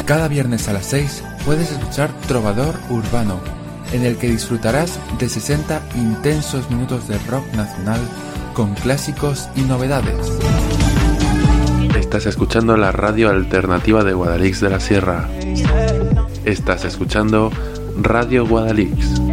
Cada viernes a las 6 puedes escuchar Trovador Urbano, en el que disfrutarás de 60 intensos minutos de rock nacional con clásicos y novedades. Estás escuchando la radio alternativa de Guadalix de la Sierra. Estás escuchando Radio Guadalix.